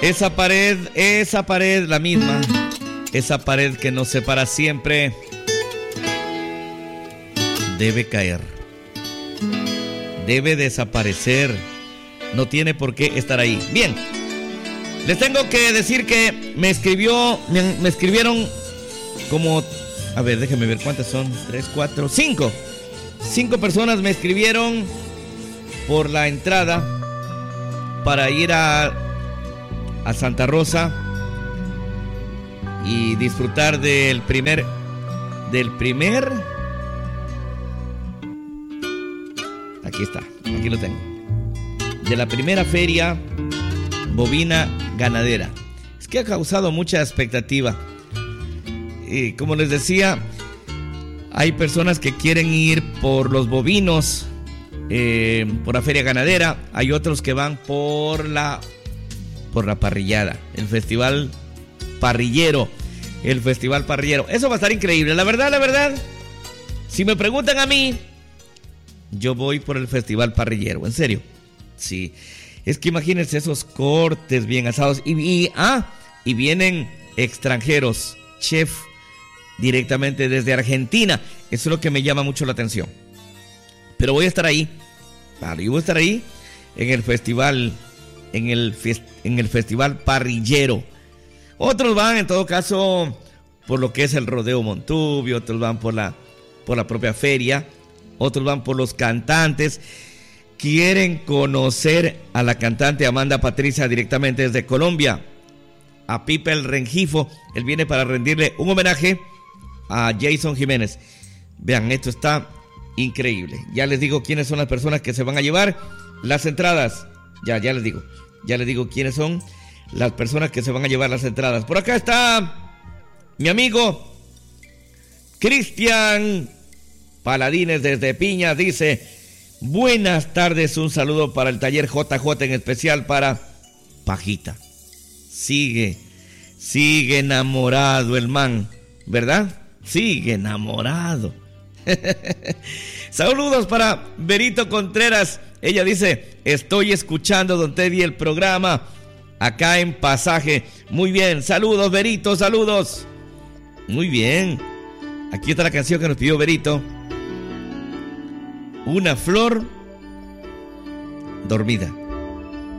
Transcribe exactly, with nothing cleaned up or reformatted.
Esa pared, esa pared, la misma, esa pared que nos separa siempre, debe caer, debe desaparecer, no tiene por qué estar ahí. Bien, les tengo que decir que me escribió, me, me escribieron como, a ver, déjenme ver cuántas son, tres, cuatro, cinco, cinco personas me escribieron por la entrada para ir a a Santa Rosa y disfrutar del primer del primer aquí está, aquí lo tengo, de la primera feria bovina ganadera. Es que ha causado mucha expectativa y como les decía, hay personas que quieren ir por los bovinos, eh, por la feria ganadera, hay otros que van por la por la parrillada, el festival parrillero, el festival parrillero. Eso va a estar increíble, la verdad, la verdad. Si me preguntan a mí, yo voy por el festival parrillero, en serio. Sí, es que imagínense esos cortes bien asados y, y ah, y vienen extranjeros, chef, directamente desde Argentina. Eso es lo que me llama mucho la atención. Pero voy a estar ahí, claro, yo voy a estar ahí en el festival En el, en el festival parrillero. Otros van en todo caso por lo que es el rodeo Montubio, otros van por la, por la propia feria, otros van por los cantantes. Quieren conocer a la cantante Amanda Patricia directamente desde Colombia, a Pipe el Rengifo. Él viene para rendirle un homenaje a Jason Jiménez. Vean, esto está increíble. Ya les digo quiénes son las personas que se van a llevar las entradas. Ya, ya les digo. Ya les digo quiénes son las personas que se van a llevar las entradas. Por acá está mi amigo Cristian Paladines desde Piñas. Dice, buenas tardes, un saludo para el taller J J, en especial para Pajita. Sigue, sigue enamorado el man, ¿verdad? Sigue enamorado. Saludos para Berito Contreras. Ella dice, estoy escuchando, don Teddy, el programa acá en Pasaje. Muy bien, saludos, Berito, saludos. Muy bien. Aquí está la canción que nos pidió Berito. Una flor dormida.